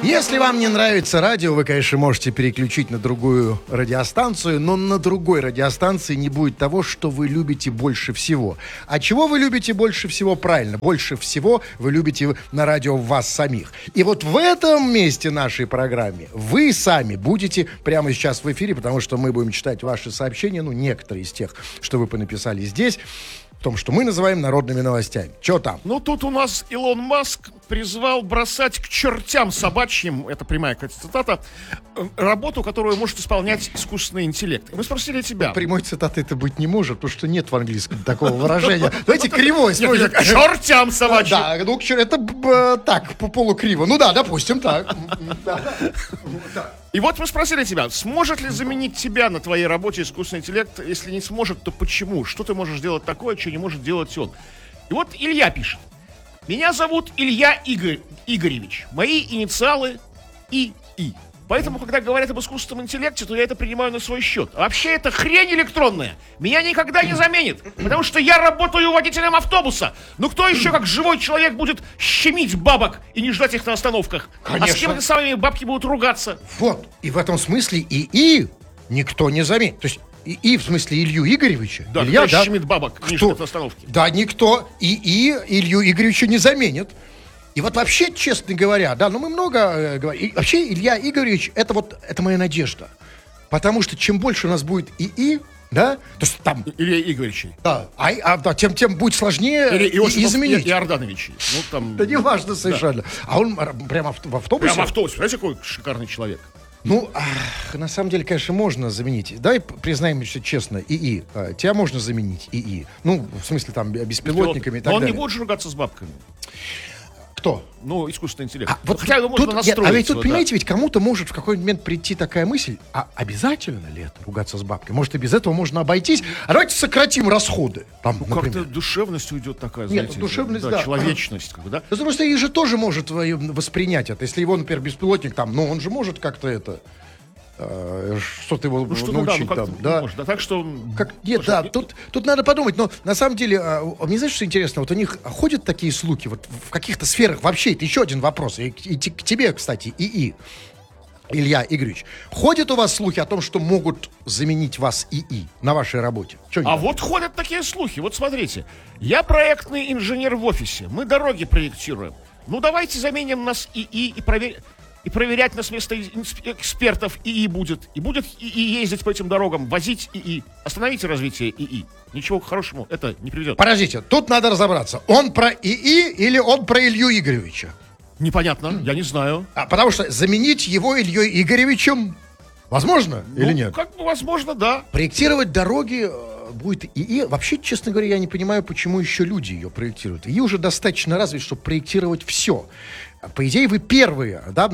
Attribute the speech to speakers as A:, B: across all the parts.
A: Если вам не нравится радио, вы, конечно, можете переключить на другую радиостанцию, но на другой радиостанции не будет того, что вы любите больше всего. А чего вы любите больше всего? Правильно, больше всего вы любите на радио вас самих. И вот в этом месте нашей программы вы сами будете прямо сейчас в эфире, потому что мы будем читать ваши сообщения, ну, некоторые из тех, что вы понаписали здесь, в том, что мы называем народными новостями. Что там?
B: Ну, тут у нас Илон Маск призвал бросать к чертям собачьим, это прямая какая-то цитата, работу, которую может исполнять искусственный интеллект. Мы спросили тебя.
A: Прямой цитаты это быть не может, потому что нет в английском такого выражения. Давайте кривой.
B: К чертям собачьим.
A: Да, ну, это так, полукриво. Ну да, допустим, так.
B: И вот мы спросили тебя, сможет ли заменить тебя на твоей работе искусственный интеллект? Если не сможет, то почему? Что ты можешь делать такое, что не может делать он? И вот Илья пишет. Меня зовут Илья Игоревич. Мои инициалы ИИ. Поэтому, когда говорят об искусственном интеллекте, то я это принимаю на свой счет. А вообще, это хрень электронная. Меня никогда не заменит. Потому что я работаю водителем автобуса. Ну кто еще, как живой человек, будет щемить бабок и не ждать их на остановках?
A: Конечно.
B: А с кем эти самые бабки будут ругаться?
A: Вот. И в этом смысле ИИ никто не заменит. То есть ИИ, в смысле Илью Игоревича.
B: Да,
A: Илья,
B: кто щемит бабок, не ждет на остановке.
A: Да, никто ИИ Илью Игоревича не заменит. И вот вообще, честно говоря, да, ну мы много говорим. Вообще Илья Игоревич, это моя надежда. Потому что чем больше у нас будет ИИ, да, то есть там...
B: Илья Игоревич.
A: Да, да, тем будет сложнее
B: и
A: заменить.
B: Иорданович. Ну, там...
A: Да не важно совершенно. Да. А он прямо в автобусе?
B: Прямо в автобусе. Знаете, какой шикарный человек?
A: Ну, на самом деле, конечно, можно заменить. Давай признаемся честно, ИИ. Тебя можно заменить ИИ. Ну, в смысле, там, беспилотниками и так далее.
B: Но он не будет же ругаться с бабками.
A: Кто?
B: Ну, искусственный интеллект.
A: Вот
B: хотя его можно настроить.
A: А ведь тут, понимаете, ведь кому-то может в какой-то момент прийти такая мысль, а обязательно ли это ругаться с бабкой? Может, и без этого можно обойтись? А давайте сократим расходы. Там,
B: ну, как-то душевность уйдет такая,
A: знаете.
B: Нет,
A: душевность, да.
B: Человечность, как бы, да?
A: Потому что ИИ же тоже может воспринять это. Если его, например, беспилотник там, ну, он же может как-то это... что-то его научить
B: да,
A: там, да.
B: Может, да, так что...
A: Нет, да, тут надо подумать, но на самом деле, мне знаешь, что интересно, вот у них ходят такие слухи, вот в каких-то сферах, вообще, это еще один вопрос, и к тебе, кстати, ИИ, Илья Игоревич, ходят у вас слухи о том, что могут заменить вас ИИ на вашей работе?
B: Вот ходят такие слухи, вот смотрите, я проектный инженер в офисе, мы дороги проектируем, ну давайте заменим нас ИИ и проверять нас вместо экспертов ИИ будет. И будет ИИ ездить по этим дорогам, возить ИИ. Остановите развитие ИИ. Ничего к хорошему это не приведет.
A: Подождите, тут надо разобраться. Он про ИИ или он про Илью Игоревича?
B: Непонятно, я не знаю.
A: Потому что заменить его Ильей Игоревичем возможно или нет?
B: Как бы возможно, да.
A: Проектировать дороги будет ИИ. Вообще, честно говоря, я не понимаю, почему еще люди ее проектируют. ИИ уже достаточно развит, чтобы проектировать все. По идее, вы первые, да,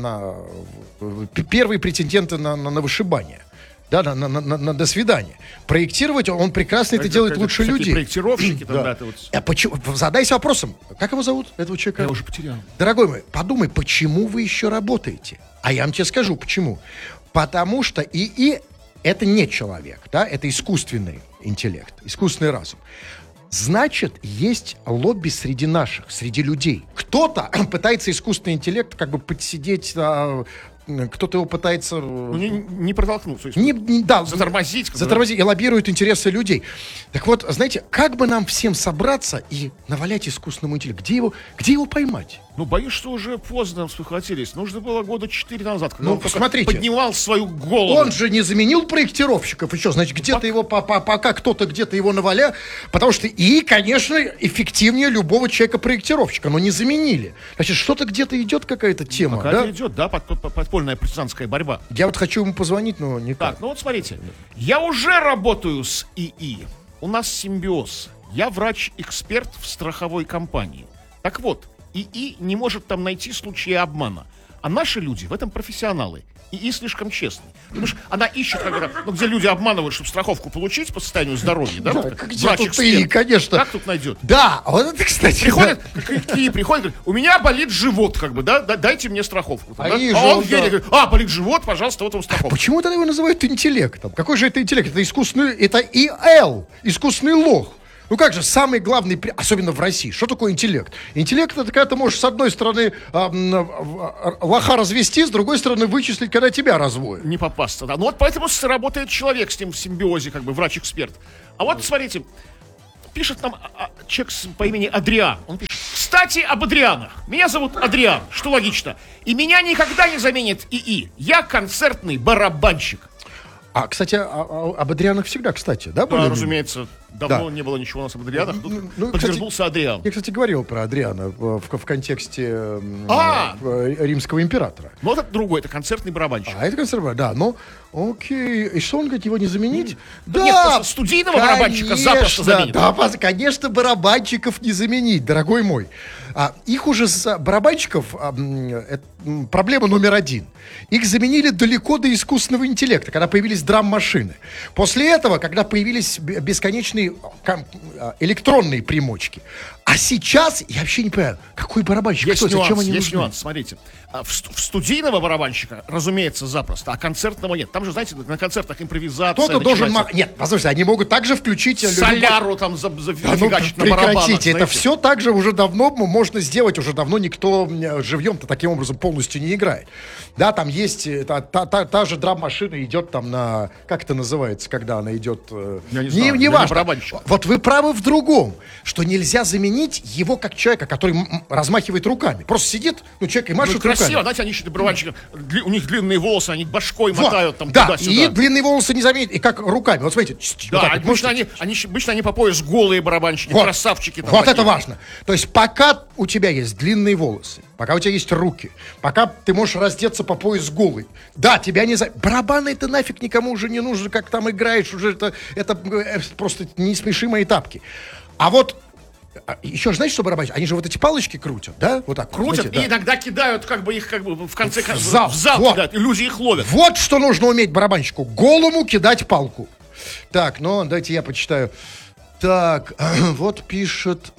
A: первые претенденты на вышибание. Да, на до свидания. Проектировать он прекрасно это делает лучше людей.
B: Проектировщики там,
A: да. Почему? Задайся вопросом, как его зовут, этого человека?
B: Я уже потерял.
A: Дорогой мой, подумай, почему вы еще работаете? А я вам тебе скажу, почему. Потому что ИИ это не человек, да, это искусственный интеллект, искусственный разум. Значит, есть лобби среди наших, среди людей. Кто-то пытается искусственный интеллект как бы подсидеть, кто-то его пытается...
B: Ну, не протолкнуться.
A: Да,
B: затормозить.
A: И лоббирует интересы людей. Так вот, знаете, как бы нам всем собраться и навалять искусственному интеллекту? Где его поймать?
B: Ну, боюсь, что уже поздно спохватились. Нужно было года 4 назад, когда он
A: смотрите,
B: поднимал свою голову.
A: Он же не заменил проектировщиков еще, значит, где-то его, пока кто-то где-то его наваля, потому что конечно, эффективнее любого человека-проектировщика, но не заменили. Значит, что-то где-то идет какая-то тема,
B: какая-то идет, да, подпольная партизанская борьба.
A: Я вот хочу ему позвонить, но никак.
B: Так, ну вот смотрите, я уже работаю с ИИ, у нас симбиоз. Я врач-эксперт в страховой компании. Так вот, ИИ не может там найти случаи обмана. А наши люди в этом профессионалы. ИИ слишком честный. Потому что она ищет, где люди обманывают, чтобы страховку получить по состоянию здоровья. Да, вот,
A: где тут ИИ, конечно.
B: Как тут найдет?
A: Да, вот это, кстати.
B: Приходит, говорит, у меня болит живот, дайте мне страховку.
A: А
B: он говорит, болит живот, пожалуйста, вот вам страховку.
A: Почему тогда его называют интеллектом? Какой же это интеллект? Это искусственный, это ИЛ, искусственный лох. Ну как же, самый главный, особенно в России, что такое интеллект? Интеллект — это когда ты можешь с одной стороны лоха развести, с другой стороны вычислить, когда тебя разводят.
B: Не попасться, да. Ну вот поэтому работает человек с ним в симбиозе, как бы врач-эксперт. А вот смотрите, пишет нам человек по имени Адриан. Он пишет: кстати, об Адрианах. Меня зовут Адриан, что логично. И меня никогда не заменит ИИ. Я концертный барабанщик.
A: Кстати, об Адрианах всегда, кстати, да?
B: Да, разумеется. Давно не было ничего у нас об Адрианах. Тут подвернулся Адриан.
A: Я, кстати, говорил про Адриана в контексте римского императора.
B: Но это другой, это концертный барабанщик.
A: Это концертный, да. Ну, окей. И что он говорит, его не заменить?
B: Да, нет, просто студийного барабанщика запросто заменит.
A: Да, конечно, барабанщиков не заменить, дорогой мой. Их уже барабанщиков проблема номер один. Их заменили далеко до искусственного интеллекта, когда появились драм-машины. После этого, когда появились бесконечные электронные примочки. А сейчас, я вообще не понимаю, какой барабанщик,
B: есть
A: кто,
B: нюанс,
A: зачем они
B: есть
A: нужны?
B: нюанс, смотрите. В студийного барабанщика, разумеется, запросто, а концертного нет. Там же, знаете, на концертах импровизация.
A: Кто-то должен... Нет, послушайте, они могут также включить...
B: Соляру там зафигачить на барабанах.
A: Прекратите, это все так же уже давно можно сделать, уже давно никто живьем-то таким образом полностью не играет. Да, там есть, та же драм-машина идет там на... Как это называется, когда она идет...
B: Я не знаю,
A: не важно. Вот вы правы в другом, что нельзя заменить его как человека, который размахивает руками. Просто сидит, человек и машет руками.
B: Красиво, знаете, они еще барабанщики, у них длинные волосы, они башкой мотают там
A: да,
B: туда-сюда.
A: И длинные волосы не заметят, и как руками. Вот смотрите.
B: Да, обычно они по пояс голые барабанщики, красавчики. Там
A: вот такие. Это важно. То есть пока у тебя есть длинные волосы, пока у тебя есть руки, пока ты можешь раздеться по пояс голый, да, тебя не... Барабаны это нафиг никому уже не нужно, как там играешь, уже это просто не смеши мои тапки. А вот еще, знаете, что барабанщики? Они же вот эти палочки крутят, да? Вот так
B: крутят,
A: знаете,
B: и иногда кидают, как бы их в конце
A: в зал
B: вот. Кидают, и люди их ловят.
A: Вот что нужно уметь барабанщику: голому кидать палку. Так, давайте я почитаю. Так, вот пишет...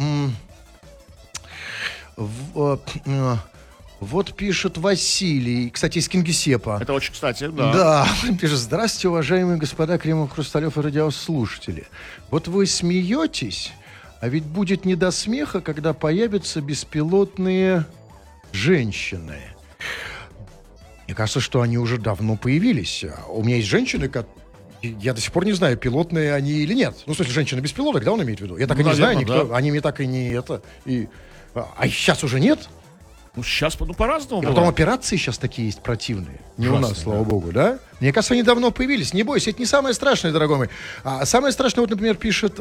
A: Вот пишет Василий, кстати, из Кингисеппа.
B: Это очень кстати, да.
A: Да, пишет: здравствуйте, уважаемые господа Кремов, Хрусталев и радиослушатели. Вот вы смеетесь, а ведь будет не до смеха, когда появятся беспилотные женщины. Мне кажется, что они уже давно появились. У меня есть женщины, я до сих пор не знаю, пилотные они или нет. Ну, в смысле, женщины без пилоток, да, он имеет в виду? Я так и не знаю, никто. Да. Они мне так и не это. А сейчас уже нет?
B: Ну, сейчас, по-разному.
A: Потом операции сейчас такие есть противные. Не ужасно, у нас, слава богу, да? Мне кажется, они давно появились. Не бойся, это не самое страшное, дорогой мой. Самое страшное, вот, например, пишет...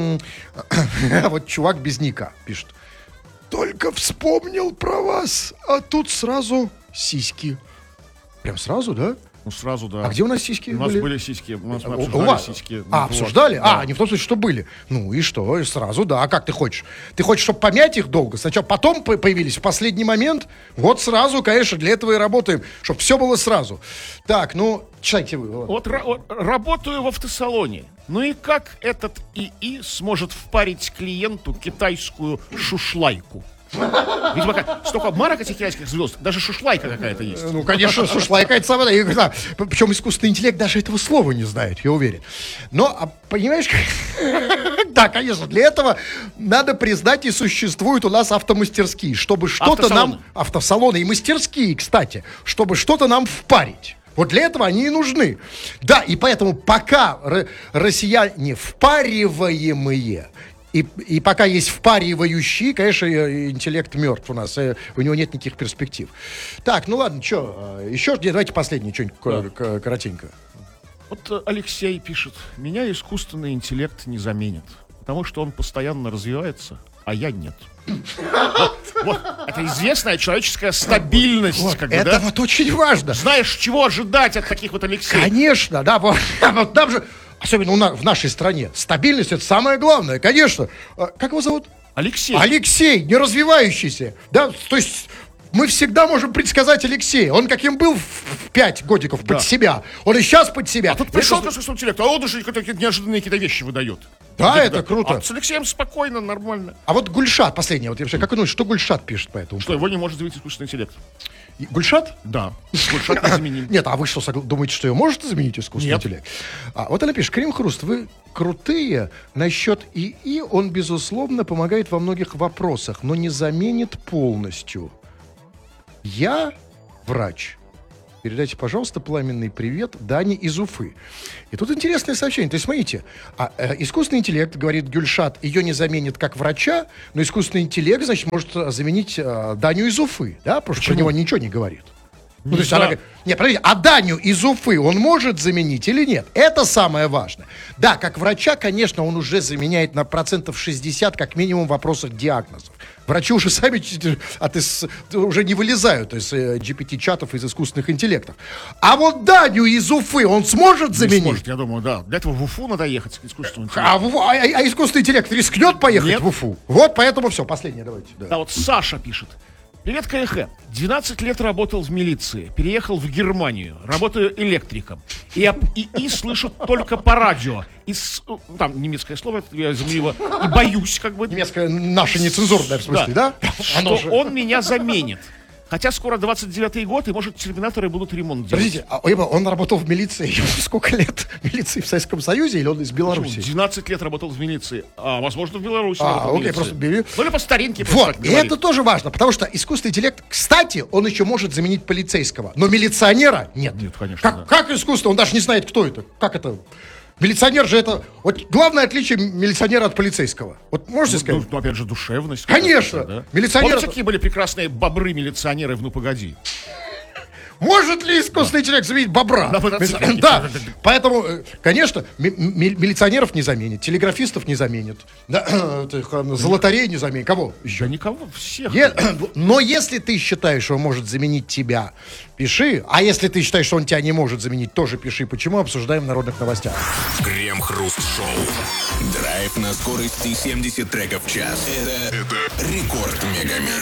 A: вот чувак без ника пишет: только вспомнил про вас, а тут сразу сиськи. Прям сразу, да?
B: Ну, сразу, да.
A: А где у нас сиськи были?
B: У нас были сиськи. Мы обсуждали
A: у вас?
B: Сиськи.
A: Обсуждали?
B: Да.
A: Не в том смысле, что были. Ну и что? И сразу, да. А как ты хочешь? Ты хочешь, чтобы помять их долго? Сначала потом появились в последний момент? Вот сразу, конечно, для этого и работаем. Чтобы все было сразу. Так, читайте вы.
B: Вот работаю в автосалоне. Ну и как этот ИИ сможет впарить клиенту китайскую шушлайку? Видимо, столько марок этих китайских звезд, даже шушлайка какая-то есть.
A: Ну, конечно, шушлайка это самое. Да. Причем искусственный интеллект даже этого слова не знает, я уверен. Но, понимаешь, да, конечно, для этого надо признать, и существуют у нас автомастерские, чтобы что-то нам... Автосалоны и мастерские, кстати, чтобы что-то нам впарить. Вот для этого они и нужны. Да, и поэтому пока россияне впариваемые, и пока есть впаривающие, конечно, интеллект мертв у нас, у него нет никаких перспектив. Так, ладно, что, еще давайте последнее, что-нибудь коротенько.
B: Вот Алексей пишет: меня искусственный интеллект не заменит, потому что он постоянно развивается, а я нет. Вот, это известная человеческая стабильность. Вот,
A: это вот очень важно.
B: Знаешь, чего ожидать от таких вот Алексеев?
A: Конечно, да. Вот нам же... Особенно в нашей стране. Стабильность — это самое главное, конечно. Как его зовут?
B: Алексей.
A: Алексей, не развивающийся. Да, то есть мы всегда можем предсказать Алексея. Он каким был в 5 годиков под себя, он и сейчас под себя.
B: А тут пришел к искусственному интеллекту, а он уже какие-то неожиданные какие-то вещи выдает.
A: Да, это круто.
B: А с Алексеем спокойно, нормально.
A: А вот Гульшат, последнее, вот я вообще, как вы думаете, что Гульшат пишет по этому?
B: Что, его не может заменить искусственный интеллект?
A: Гульшат?
B: Да. Гульшат незаменим.
A: Нет, а вы что, думаете, что ее может заменить искусственный интеллект? Вот она пишет: Крим Хруст, вы крутые. Насчет ИИ он, безусловно, помогает во многих вопросах, но не заменит полностью. Я врач. Передайте, пожалуйста, пламенный привет Дане из Уфы. И тут интересное сообщение. То есть, смотрите, искусственный интеллект, говорит Гюльшат, ее не заменит как врача, но искусственный интеллект, значит, может заменить Даню из Уфы, да? Потому что про него ничего не говорит. Ну, то есть она говорит, нет, подождите, а Даню из Уфы он может заменить или нет? Это самое важное. Да, как врача, конечно, он уже заменяет на 60% как минимум в вопросах диагнозов. Врачи уже сами уже не вылезают из GPT-чатов, из искусственных интеллектов. А вот Даню из Уфы он сможет заменить? Не сможет,
B: я думаю, да. Для этого в Уфу надо ехать к искусственному интеллекту.
A: А искусственный интеллект рискнет поехать в Уфу? Вот, поэтому все, последнее давайте.
B: Да, вот Саша пишет. Привет, КХ. 12 лет работал в милиции, переехал в Германию, работаю электриком. И слышу только по радио. Там немецкое слово, я заменил его, и боюсь, как бы.
A: Немецкое наше нецензурное, в смысле, да?
B: Что он меня заменит. Хотя скоро 29-й год, и, может, терминаторы будут ремонт делать.
A: Подождите, он работал в милиции, ему сколько лет в милиции в Советском Союзе, или он из Беларуси?
B: 12 лет работал в милиции, возможно, в Беларуси.
A: Окей, просто бери.
B: Ну, или по старинке.
A: Вот, и это тоже важно, потому что искусственный интеллект, кстати, он еще может заменить полицейского, но милиционера нет.
B: Нет, конечно,
A: как искусство? Он даже не знает, кто это. Как это? Милиционер же это... Вот главное отличие милиционера от полицейского. Вот можете сказать?
B: Ну, опять же, душевность.
A: Конечно.
B: Да?
A: Милиционер...
B: Помните, какие были прекрасные бобры-милиционеры в «Ну, погоди»?
A: Может ли искусственный интеллект заменить бобра? Да, поэтому, конечно, милиционеров не заменит, телеграфистов не заменит, золотарей не заменит. Кого еще?
B: Да никого, всех.
A: Но если ты считаешь, что он может заменить тебя, пиши. А если ты считаешь, что он тебя не может заменить, тоже пиши. Почему? Обсуждаем в народных новостях.
C: Крем-хруст-шоу. Драйв на скорости 70 треков в час. Это рекорд Мегамикс.